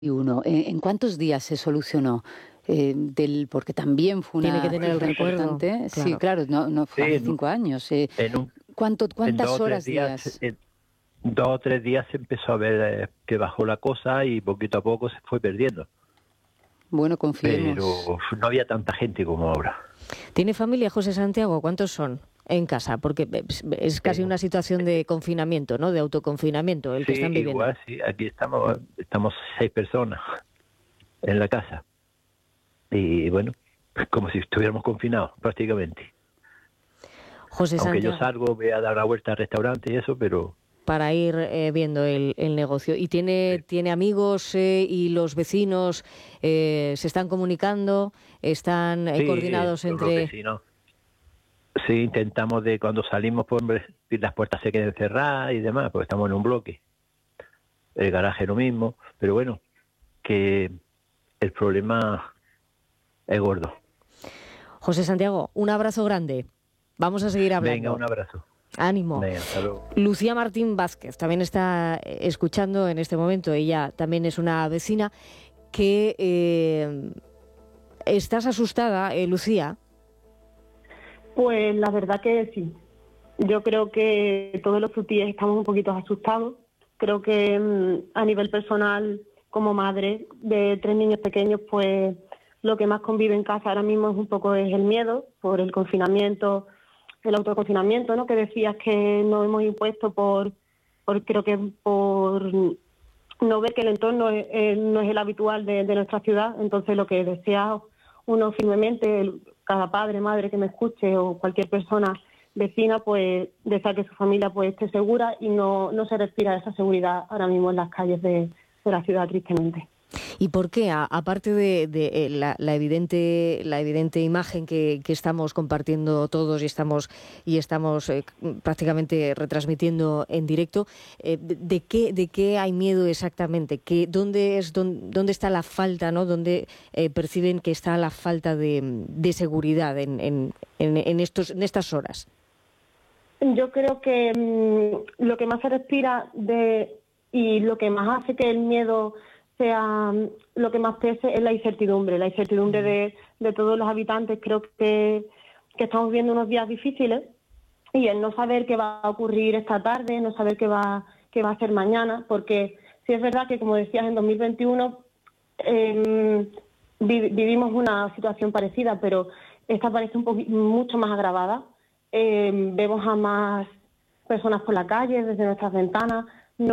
¿En cuántos días se solucionó? Porque también fue Tiene una que tener el cifra recuerdo. importante. Claro. Sí, claro, no fue Sí, hace 5 años. en 2 ¿Cuántas o 3 horas, días, días? en 2 o 3 días se empezó a ver que bajó la cosa y poquito a poco se fue perdiendo. Bueno, confiemos. Pero no había tanta gente como ahora. ¿Tiene familia José Santiago? ¿Cuántos son en casa? Porque es casi una situación de confinamiento, ¿no? De autoconfinamiento el que están viviendo. Igual, sí. Aquí estamos 6 personas en la casa. Y bueno, como si estuviéramos confinados prácticamente. José Aunque Santiago, yo salgo, voy a dar una vuelta al restaurante y eso, pero para ir viendo el negocio. ¿Y tiene amigos y los vecinos se están comunicando? ¿Están coordinados con los entre...? vecinos. Sí, intentamos de cuando salimos, pues las puertas se queden cerradas y demás, porque estamos en un bloque. El garaje lo mismo, pero bueno, que el problema es gordo. José Santiago, un abrazo grande. Vamos a seguir hablando. Venga, un abrazo. Ánimo. Venga, hasta luego. Lucía Martín Vázquez también está escuchando en este momento. Ella también es una vecina que... ¿Estás asustada, Lucía? Pues la verdad que sí. Yo creo que todos los frutíes estamos un poquito asustados. Creo que a nivel personal, como madre de 3 niños pequeños, pues lo que más convive en casa ahora mismo es el miedo por el confinamiento, el autoconfinamiento, ¿no? Que decías que nos hemos impuesto por no ver que el entorno no es el habitual de nuestra ciudad. Entonces lo que desea uno firmemente, cada padre, madre que me escuche o cualquier persona vecina, pues desea que su familia pues esté segura y no se respira esa seguridad ahora mismo en las calles de la ciudad, tristemente. ¿Y por qué? Aparte de la evidente imagen que estamos compartiendo todos y estamos prácticamente retransmitiendo en directo, ¿de qué hay miedo exactamente? ¿Dónde está la falta, ¿no? ¿Dónde perciben que está la falta de seguridad en estas horas? Yo creo que lo que más se respira y lo que más hace que el miedo sea lo que más pese es la incertidumbre de todos los habitantes. Creo que estamos viviendo unos días difíciles y el no saber qué va a ocurrir esta tarde, no saber qué va a ser mañana, porque sí es verdad que, como decías, en 2021 vivimos una situación parecida, pero esta parece mucho más agravada. Vemos a más personas por la calle, desde nuestras ventanas,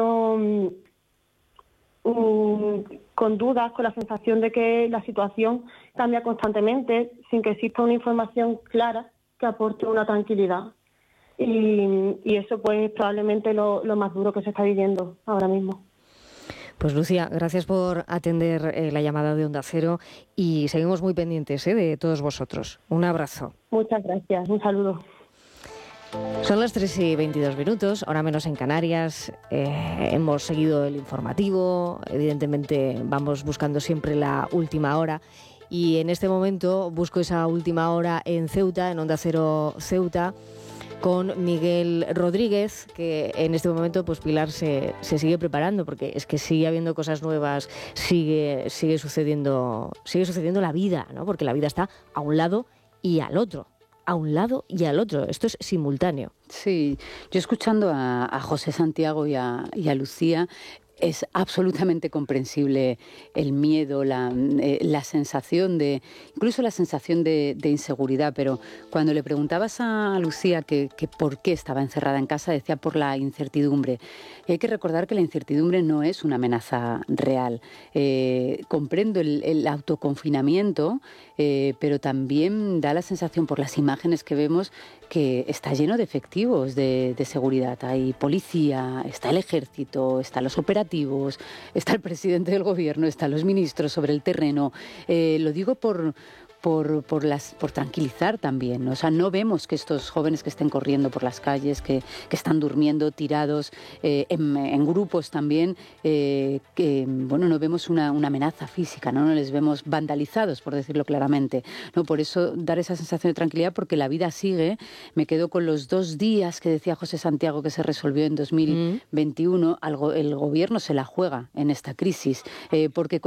con dudas, con la sensación de que la situación cambia constantemente sin que exista una información clara que aporte una tranquilidad. Y eso pues es probablemente lo más duro que se está viviendo ahora mismo. Pues Lucía, gracias por atender la llamada de Onda Cero y seguimos muy pendientes de todos vosotros. Un abrazo. Muchas gracias, un saludo. Son las 3:22, hora menos en Canarias. Hemos seguido el informativo, evidentemente vamos buscando siempre la última hora y en este momento busco esa última hora en Ceuta, en Onda Cero Ceuta, con Miguel Rodríguez, que en este momento pues Pilar se sigue preparando porque es que sigue habiendo cosas nuevas, sigue sucediendo la vida, ¿no? Porque la vida está a un lado y al otro. A un lado y al otro. Esto es simultáneo. Sí, yo escuchando a José Santiago y a Lucía, es absolutamente comprensible el miedo, la sensación incluso la sensación de inseguridad, pero cuando le preguntabas a Lucía que por qué estaba encerrada en casa, decía por la incertidumbre. Y hay que recordar que la incertidumbre no es una amenaza real. Comprendo el autoconfinamiento, pero también da la sensación por las imágenes que vemos que está lleno de efectivos de seguridad. Hay policía, está el ejército, están los operativos, está el presidente del gobierno, están los ministros sobre el terreno. Lo digo por por tranquilizar también, ¿no? O sea, no vemos que estos jóvenes que estén corriendo por las calles, que están durmiendo tirados en grupos también, no vemos una amenaza física, ¿no? No les vemos vandalizados, por decirlo claramente, ¿no? Por eso dar esa sensación de tranquilidad, porque la vida sigue. Me quedo con los 2 días que decía José Santiago que se resolvió en 2021. El gobierno se la juega en esta crisis, porque